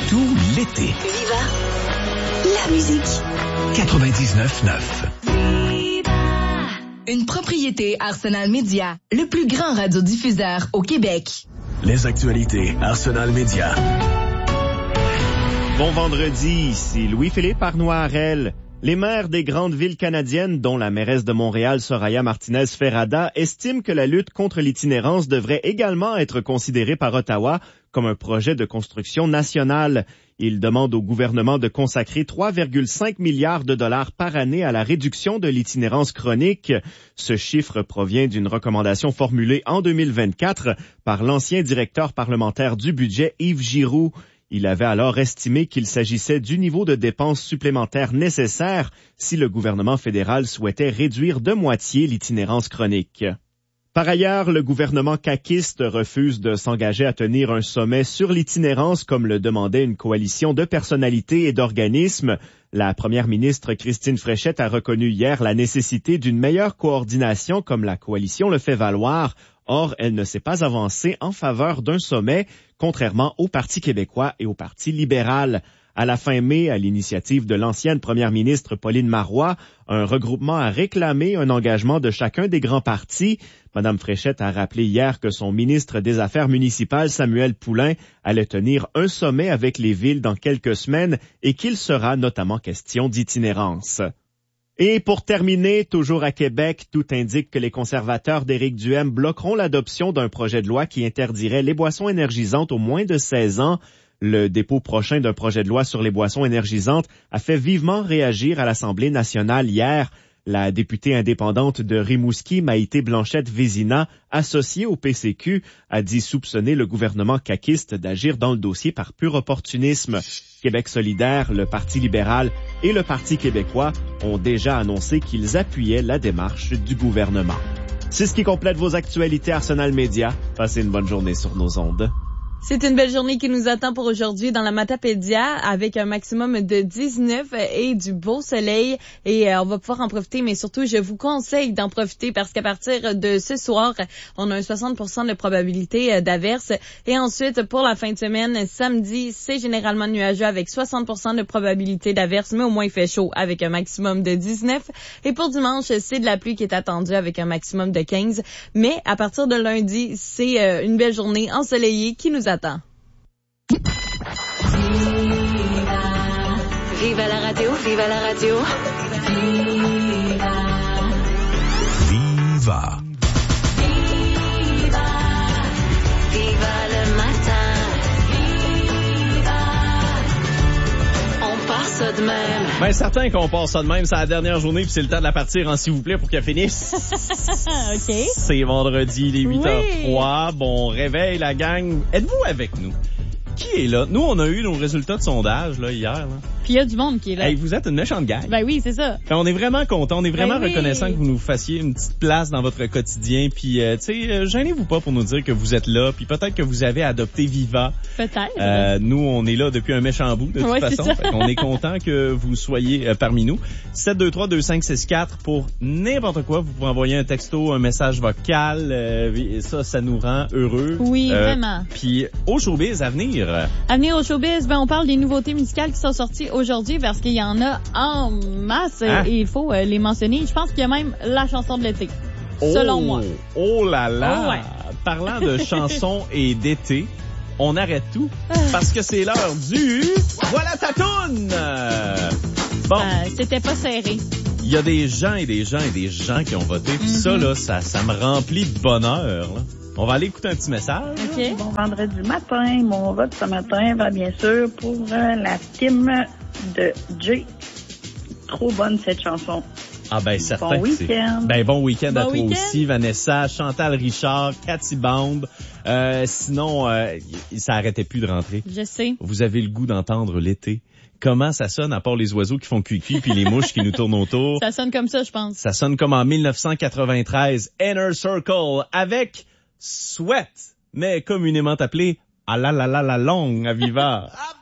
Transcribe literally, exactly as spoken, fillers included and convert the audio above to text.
tout l'été. Viva la musique. quatre-vingt-dix-neuf neuf. Une propriété Arsenal Média, le plus grand radiodiffuseur au Québec. Les actualités Arsenal Média. Bon vendredi, ici Louis-Philippe Arnois-Harel. Les maires des grandes villes canadiennes, dont la mairesse de Montréal, Soraya Martinez-Ferrada, estiment que la lutte contre l'itinérance devrait également être considérée par Ottawa comme un projet de construction nationale. Ils demandent au gouvernement de consacrer trois virgule cinq milliards de dollars par année à la réduction de l'itinérance chronique. Ce chiffre provient d'une recommandation formulée en deux mille vingt-quatre par l'ancien directeur parlementaire du budget, Yves Giroux. Il avait alors estimé qu'il s'agissait du niveau de dépenses supplémentaires nécessaire si le gouvernement fédéral souhaitait réduire de moitié l'itinérance chronique. Par ailleurs, le gouvernement caquiste refuse de s'engager à tenir un sommet sur l'itinérance comme le demandait une coalition de personnalités et d'organismes. La première ministre Christine Fréchette a reconnu hier la nécessité d'une meilleure coordination comme la coalition le fait valoir. Or, elle ne s'est pas avancée en faveur d'un sommet, contrairement au Parti québécois et au Parti libéral. À la fin mai, à l'initiative de l'ancienne première ministre Pauline Marois, un regroupement a réclamé un engagement de chacun des grands partis. Madame Fréchette a rappelé hier que son ministre des Affaires municipales, Samuel Poulin, allait tenir un sommet avec les villes dans quelques semaines et qu'il sera notamment question d'itinérance. Et pour terminer, toujours à Québec, tout indique que les conservateurs d'Éric Duhaime bloqueront l'adoption d'un projet de loi qui interdirait les boissons énergisantes aux moins de seize ans. Le dépôt prochain d'un projet de loi sur les boissons énergisantes a fait vivement réagir à l'Assemblée nationale hier. La députée indépendante de Rimouski, Maïté Blanchette-Vézina, associée au P C Q, a dit soupçonner le gouvernement caquiste d'agir dans le dossier par pur opportunisme. Québec solidaire, le Parti libéral et le Parti québécois ont déjà annoncé qu'ils appuyaient la démarche du gouvernement. C'est ce qui complète vos actualités Arsenal Média. Passez une bonne journée sur nos ondes. C'est une belle journée qui nous attend pour aujourd'hui dans la Matapédia avec un maximum de dix-neuf et du beau soleil et euh, on va pouvoir en profiter, mais surtout je vous conseille d'en profiter parce qu'à partir de ce soir, on a un soixante pour cent de probabilité d'averse et ensuite pour la fin de semaine, samedi, c'est généralement nuageux avec soixante pour cent de probabilité d'averse, mais au moins il fait chaud avec un maximum de dix-neuf et pour dimanche, c'est de la pluie qui est attendue avec un maximum de quinze, mais à partir de lundi, c'est euh, une belle journée ensoleillée qui nous attend. Viva la radio, viva la radio. Viva. Viva. Viva le matin. Viva. On part ça de même. Ben, certain qu'on part ça de même. C'est la dernière journée puis c'est le temps de la partir en s'il vous plaît pour qu'elle finisse. OK. C'est vendredi, les huit heures trois. Oui. Bon réveil, la gang. Êtes-vous avec nous? Qui est là? Nous, on a eu nos résultats de sondage là hier. Là. Puis il y a du monde qui est là. Hey, vous êtes une méchante gang. Ben oui, c'est ça. Fait, on est vraiment content, on est vraiment ben oui. reconnaissant que vous nous fassiez une petite place dans votre quotidien. Puis, euh, tu sais, euh, gênez-vous pas pour nous dire que vous êtes là. Puis peut-être que vous avez adopté Viva. Peut-être. Euh, nous, on est là depuis un méchant bout de toute ouais, façon. Fait on est content que vous soyez euh, parmi nous. sept deux trois deux cinq six quatre pour n'importe quoi. Vous pouvez envoyer un texto, un message vocal. Euh, et ça, ça nous rend heureux. Oui, euh, vraiment. Puis au showbiz à venir. À venir au showbiz, ben on parle des nouveautés musicales qui sont sorties aujourd'hui parce qu'il y en a en masse Hein? et il faut euh, les mentionner. Je pense qu'il y a même la chanson de l'été, Oh, selon moi. Oh là là! Oh ouais. Parlant de chansons et d'été, on arrête tout parce que c'est l'heure du... Voilà ta toune! Bon, Euh, c'était pas serré. il y a des gens et des gens et des gens qui ont voté. Puis Mm-hmm. ça, là, ça, ça me remplit de bonheur. Là. On va aller écouter un petit message. OK. Bon vendredi matin, mon vote ce matin va bien sûr pour euh, la team de Jay. Trop bonne cette chanson. Ah ben certain. Bon que c'est- week-end. Ben bon week-end à Bon toi week-end. aussi, Vanessa, Chantal Richard, Cathy Bambe. Euh, sinon, euh, y- ça arrêtait plus de rentrer. Je sais. Vous avez le goût d'entendre l'été. Comment ça sonne à part les oiseaux qui font cuicui puis les mouches qui nous tournent autour? Ça sonne comme ça, je pense. Ça sonne comme en dix-neuf cent quatre-vingt-treize, Inner Circle avec Sweat, mais communément appelé à la la la la longue à Viva.